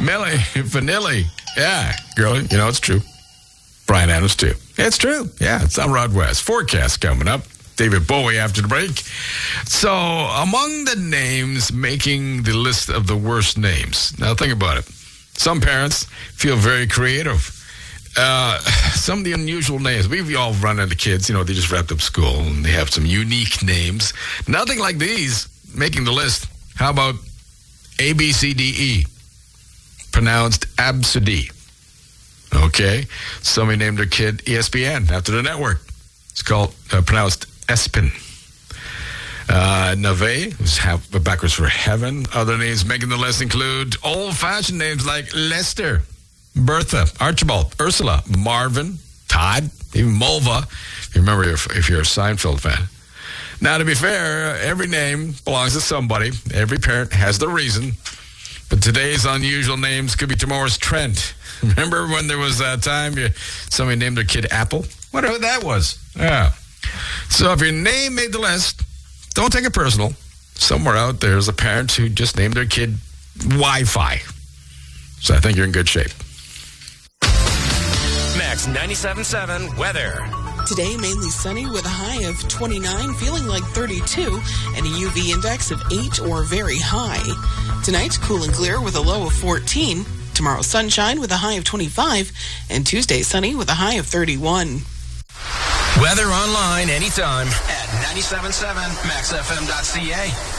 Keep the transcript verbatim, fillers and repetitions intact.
Millie Vanilli. Yeah, girl, you know it's true. Brian Adams, too. It's true. Yeah, it's on Rod West. Forecast coming up. David Bowie after the break. So, among the names making the list of the worst names. Now, think about it. Some parents feel very creative. Uh, some of the unusual names. We've all run into kids, you know, they just wrapped up school and they have some unique names. Nothing like these making the list. How about A, B, C, D, E? Pronounced Absidy. Okay. Somebody named their kid E S P N after the network. It's called, uh, pronounced Espin. Uh, Nave was half, backwards for heaven. Other names making the list include old-fashioned names like Lester, Bertha, Archibald, Ursula, Marvin, Todd, even Mulva, if you remember if, if you're a Seinfeld fan. Now, to be fair, every name belongs to somebody. Every parent has the reason. But today's unusual names could be tomorrow's trend. Remember when there was that time you, somebody named their kid Apple? Whatever that was. Yeah. So if your name made the list, don't take it personal. Somewhere out there's a parent who just named their kid Wi-Fi. So I think you're in good shape. Max ninety-seven point seven weather. Today, mainly sunny with a high of twenty-nine, feeling like thirty-two, and a U V index of eight or very high. Tonight, cool and clear with a low of fourteen. Tomorrow, sunshine with a high of twenty-five, and Tuesday, sunny with a high of thirty-one. Weather online anytime at ninety-seven point seven max f m dot c a.